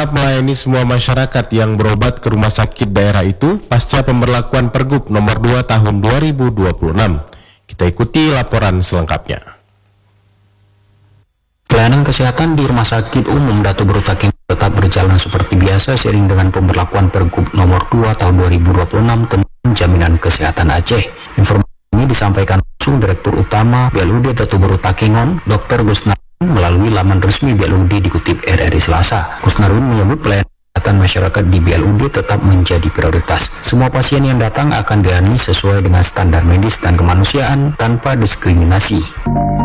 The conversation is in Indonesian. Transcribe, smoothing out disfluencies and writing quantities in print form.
tetap melayani semua masyarakat yang berobat ke rumah sakit daerah itu pasca pemberlakuan Pergub nomor 2 tahun 2026. Kita ikuti laporan selengkapnya. Pelayanan kesehatan di Rumah Sakit Umum Datu Brutaking tetap berjalan seperti biasa seiring dengan pemberlakuan Pergub nomor 2 tahun 2026 tentang jaminan kesehatan Aceh. Informasi ini disampaikan langsung Direktur Utama BLUD Datu Brutakingon, Dr. Gusnarun, melalui laman resmi BLUD dikutip RRI Selasa. Gusnarun menyebut pelayanan kesehatan masyarakat di BLUD tetap menjadi prioritas. Semua pasien yang datang akan dilayani sesuai dengan standar medis dan kemanusiaan tanpa diskriminasi.